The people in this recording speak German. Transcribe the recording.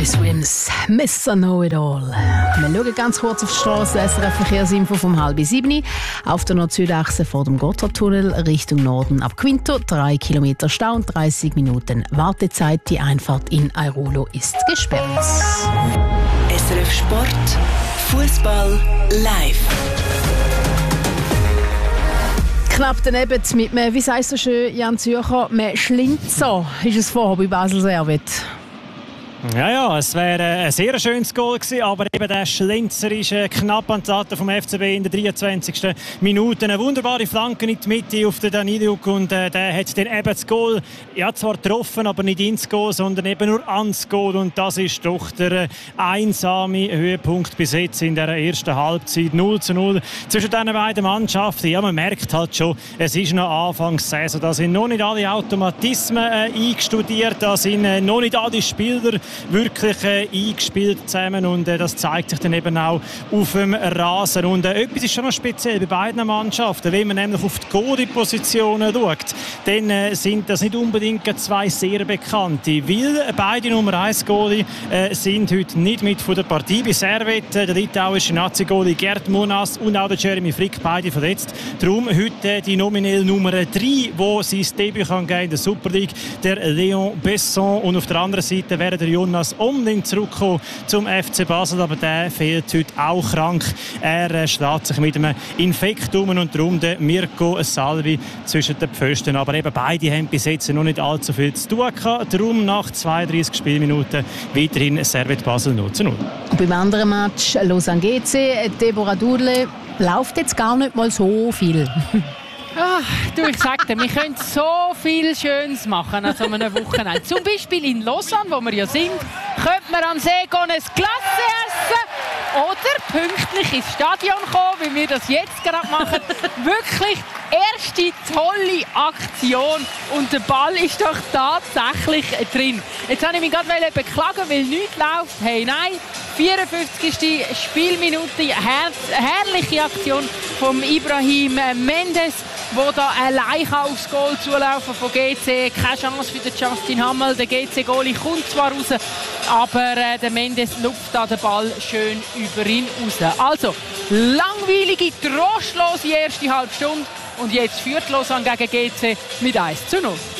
Teddy Swims, Mr. Know-it-all. Wir schauen ganz kurz auf die Straße, SRF-Verkehrsinfo vom 6:30. Auf der Nord-Süd-Achse vor dem Gotthardtunnel Richtung Norden ab Quinto 3 Kilometer Stau und 30 Minuten Wartezeit. Die Einfahrt in Airolo ist gesperrt. SRF Sport, Fußball live. Knapp daneben mit mir, wie sagst du so schön, Jan Zürcher, man schlingt so, ist es vorher bei Basel Servet. Ja, es wäre ein sehr schönes Goal gewesen, aber eben der Schlinzer ist knapp an die Latte vom FCB in der 23. Minute. Eine wunderbare Flanke in die Mitte auf den Daniluk und der hat dann eben das Goal zwar getroffen, aber nicht ins Goal, sondern eben nur ans Goal und das ist doch der einsame Höhepunkt bis jetzt in der ersten Halbzeit. 0:0 zwischen diesen beiden Mannschaften. Ja, man merkt halt schon, es ist noch Anfangssaison, da sind noch nicht alle Automatismen eingestudiert, da sind noch nicht alle Spieler wirklich eingespielt zusammen und das zeigt sich dann eben auch auf dem Rasen. Und etwas ist schon noch speziell bei beiden Mannschaften. Wenn man nämlich auf die Goalie-Positionen schaut, dann sind das nicht unbedingt zwei sehr bekannte, weil beide Nummer 1 Goalie sind heute nicht mit von der Partie. Bei Servet, der litauische Nazi-Goalie Gerd Munas und auch der Jeremy Frick, beide verletzt. Darum heute die nominell Nummer 3, wo sein Debüt kann geben in der Super League, der Léon Besson. Und auf der anderen Seite wäre der Jonas Omlin zurückgekommen zum FC Basel, aber der fehlt heute auch krank. Er schlägt sich mit einem Infekt um und darum der Mirko Salvi zwischen den Pfosten. Aber eben beide haben bis jetzt noch nicht allzu viel zu tun gehabt. Darum nach 32 Spielminuten weiterhin Servet Basel 0:0. Und beim anderen Match Lausanne GC, Deborah Dudle, läuft jetzt gar nicht mal so viel. Ich sag dir, wir können so viel Schönes machen an so einem Wochenende. Zum Beispiel in Lausanne, wo wir ja sind, könnte man am See gehen, ein Glasse essen oder pünktlich ins Stadion kommen, wie wir das jetzt gerade machen. Wirklich erste tolle Aktion und der Ball ist doch tatsächlich drin. Jetzt wollte ich mich gerade beklagen, weil nichts läuft. Hey, nein, 54. Spielminute, herrliche Aktion von Ibrahim Mendes, wo da allein aufs Goal zulaufen von GC. Keine Chance für den Justin Hammel. Der GC-Goalie kommt zwar raus, aber der Mendes lupft da den Ball schön über ihn raus. Also, langweilige, trostlose erste halbe Stunde. Und jetzt führt Lausanne gegen GC mit 1:0.